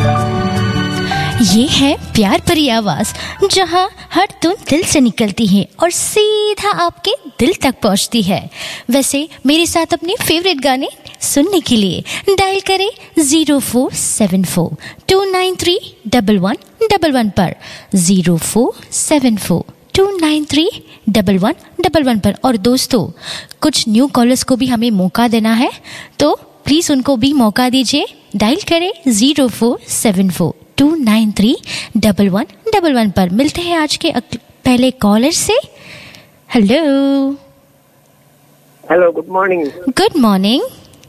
ये है प्यार भरी आवाज जहां हर धुन दिल से निकलती है और सीधा आपके दिल तक पहुंचती है। वैसे मेरे साथ अपने फेवरेट गाने सुनने के लिए डायल करें 0474293111 पर 0474293111 पर। और दोस्तों, कुछ न्यू कॉलर्स को भी हमें मौका देना है, तो प्लीज उनको भी मौका दीजिए। डायल करें 0474293111 पर। मिलते हैं आज के पहले कॉलर से। Hello hello, good morning. Good morning.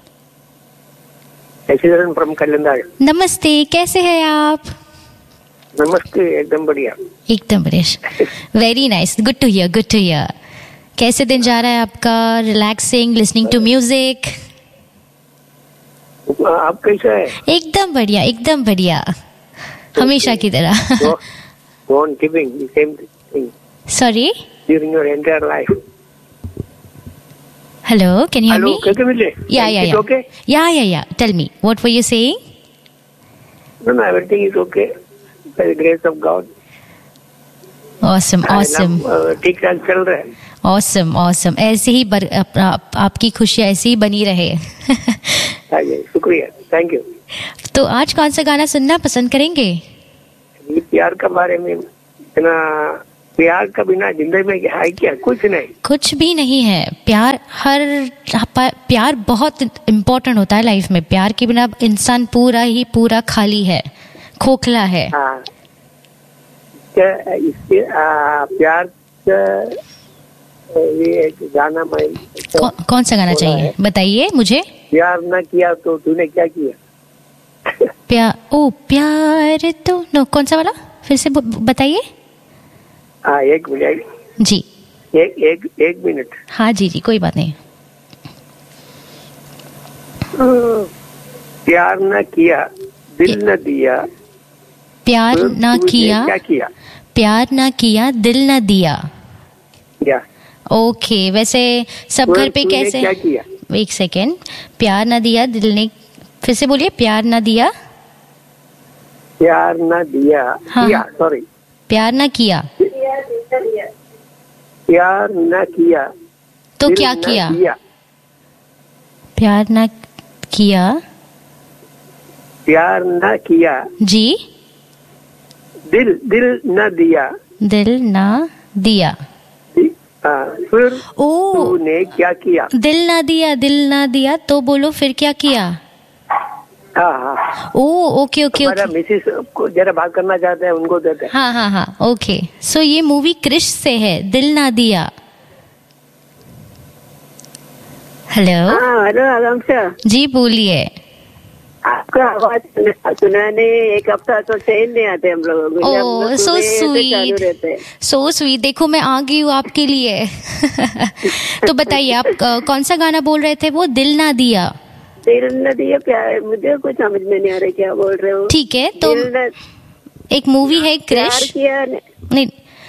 From कलिंदा। नमस्ते, कैसे हैं आप? नमस्ते, एकदम बढ़िया। एकदम बढ़िया, very nice, good to here, good to here. कैसे दिन जा रहा है आपका? Relaxing, listening to music? आप कैसे है? एकदम बढ़िया, एकदम बढ़िया, हमेशा की तरह। Go on keeping the same thing. Sorry? During your entire life. Hello, can you hear me? Hello, can you hear me? Yeah. Okay? Yeah. Tell me, what were you saying? No, everything is okay. By the grace of God. Awesome. ठीक ठाक चल रहा है। Awesome. ऐसे ही आपकी खुशियाँ ऐसे ही बनी रहे। शुक्रिया, थैंक यू। तो आज कौन सा गाना सुनना पसंद करेंगे? ये प्यार के बारे में, इतना प्यार का बिना जिंदगी में है क्या? कुछ नहीं, कुछ भी नहीं है। प्यार बहुत इम्पोर्टेंट होता है लाइफ में। प्यार के बिना इंसान पूरा खाली है, खोखला है। हाँ, इसके प्यार का ये गाना कौन सा गाना चाहिए, बताइए मुझे। प्यार ना किया तो तूने क्या किया? प्यार तो नो, कौन सा वाला फिर से बताइए। हाँ, एक मिनट जी, एक मिनट। हाँ जी, कोई बात नहीं। प्यार ना किया, दिल न दिया। प्यार ना किया, क्या किया? प्यार ना किया, दिल न दिया। क्या? ओके, वैसे सब घर पे कैसे? क्या किया? एक सेकेंड। प्यार ना दिया, दिल ने, फिर से बोलिए। प्यार ना दिया, प्यार ना दिया। हाँ, किया, सॉरी। प्यार ना किया, प्यार ना किया तो क्या किया? प्यार ना किया, प्यार ना किया जी, दिल ना दिया। दिल ना दिया। फिर तूने क्या किया? दिल ना दिया तो बोलो फिर क्या किया? हाँ। ओके। मिसेस को जरा बात करना चाहते हैं, उनको देते हैं। हाँ, ओके। सो ये मूवी क्रिश से है, दिल ना दिया। हेलो। हेलो आकांक्षा जी, बोलिए। आपका आवाज सुनाने एक हफ्ता तो चैन नहीं आते हम लोगों को। ओह, सो स्वीट। देखो मैं आ गई हूँ आपके लिए। तो बताइए, आप कौन सा गाना बोल रहे थे? वो दिल ना दिया। दिल न दिया, प्यार, मुझे कुछ समझ में नहीं आ रहा क्या बोल रहे हो। ठीक है, तो एक मूवी है क्रिश। नहीं,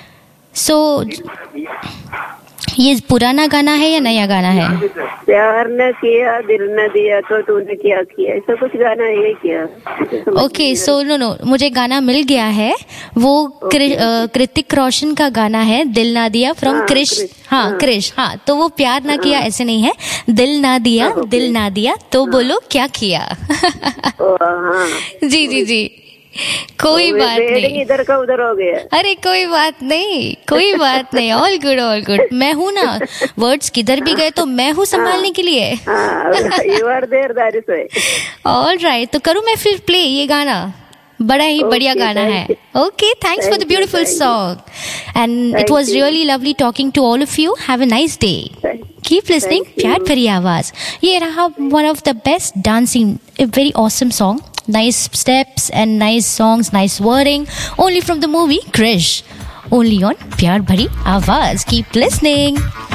ये पुराना गाना है या नया गाना है? प्यार न किया, दिल न दिया तो तूने क्या किया, ऐसा कुछ गाना है क्या? ओके, सो नो, मुझे गाना मिल गया है। वो कृतिक रोशन का गाना है, दिल ना दिया, फ्रॉम क्रिश। हाँ, क्रिश। हाँ, तो वो प्यार ना किया ऐसे नहीं है, दिल ना दिया तो बोलो क्या किया। जी, कोई बात नहीं, इधर का उधर हो गया। अरे कोई बात नहीं, ऑल गुड। मैं हूँ ना, वर्ड्स किधर भी गए तो मैं हूँ संभालने के लिए। You are there, that is why. All right, तो करूँ मैं फिर प्ले ये गाना? बड़ा ही बढ़िया गाना है। Okay, thanks for the beautiful song and it was really lovely talking to all of you. Have a nice day. Keep listening प्यार भरी आवाज। ये रहा one of the best dancing, very awesome song, nice steps and nice songs, nice wording, only from the movie Krish, only on Pyar Bhari Awaaz. Keep listening.